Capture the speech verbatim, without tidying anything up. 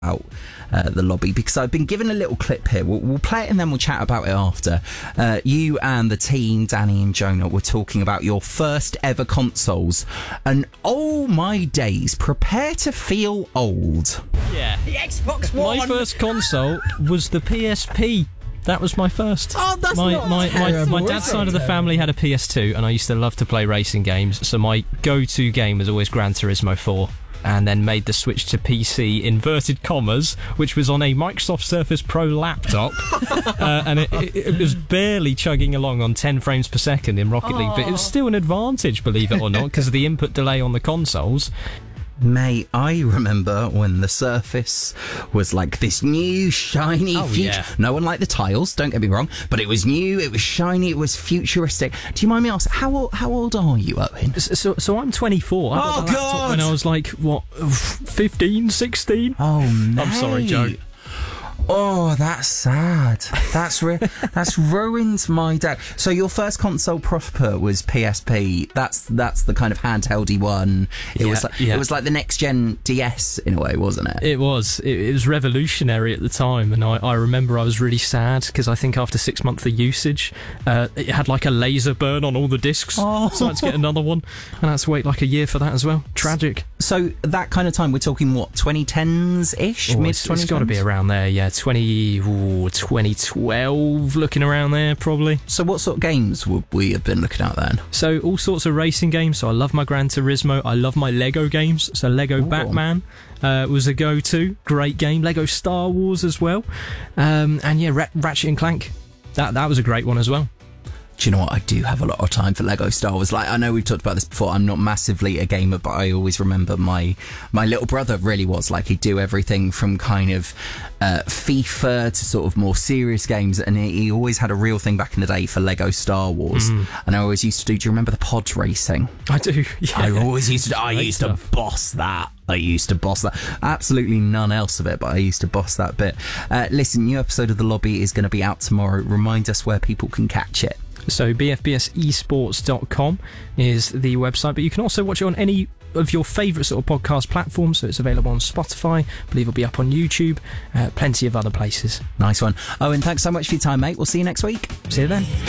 out uh, the lobby, because I've been given a little clip here. We'll, we'll play it and then we'll chat about it after. Uh, you and the team, Danny and Jonah, were talking about your first ever consoles, and oh my days, prepare to feel old. Yeah. The Xbox One! My first console was the P S P. That was my first. Oh, that's my, not my, my, terrible, my dad's is side it? of the family had a P S two, and I used to love to play racing games, so my go-to game was always Gran Turismo four. And then made the switch to P C, inverted commas, which was on a Microsoft Surface Pro laptop. uh, and it, it, it was barely chugging along on ten frames per second in Rocket League, but it was still an advantage, believe it or not, because of the input delay on the consoles. Mate, I remember when the Surface was like this new, shiny Oh, future. yeah. No one liked the tiles, don't get me wrong, but it was new, it was shiny, it was futuristic. Do you mind me asking, how old, how old are you, Owen? So, so, so I'm twenty-four. I got Oh, the laptop God! when I was like, what, fifteen, sixteen? Oh, mate. I'm sorry, Joe. Oh, that's sad. That's re- that's ruined my day. So your first console proper was P S P. That's that's the kind of handheldy one. It Yeah, was like yeah. it was like the next gen D S in a way, wasn't it? It was. It, it was revolutionary at the time, and I, I remember I was really sad because I think after six months of usage, uh, it had like a laser burn on all the discs, Oh. so I had to get another one, and I had to wait like a year for that as well. Tragic. So that kind of time, we're talking what, twenty tens ish, Oh, mid it's, twenty it's got to be around there, yeah. twenty, ooh, twenty twelve, looking around there probably. So what sort of games would we have been looking at then? So all sorts of racing games. So I love my Gran Turismo. I love my Lego games. So Lego Ooh. Batman uh, was a go-to. Great game. Lego Star Wars as well. Um, and yeah, Ra- Ratchet and Clank. That that was a great one as well. Do you know what? I do have a lot of time for Lego Star Wars. Like, I know we've talked about this before. I'm not massively a gamer, but I always remember my my little brother really was. Like, he'd do everything from kind of uh, FIFA to sort of more serious games, and he, he always had a real thing back in the day for Lego Star Wars. Mm. And I always used to do. Do you remember the pod racing? I do. Yeah. I always used to. I Great used stuff. to boss that. I used to boss that. Absolutely none else of it, but I used to boss that bit. Uh, listen, new episode of The Lobby is going to be out tomorrow. Remind us where people can catch it. So b f b s esports dot com is the website, but you can also watch it on any of your favourite sort of podcast platforms. So it's available on Spotify. I believe it'll be up on YouTube. Uh, plenty of other places. Nice one. Owen, thanks so much for your time, mate. We'll see you next week. See you then.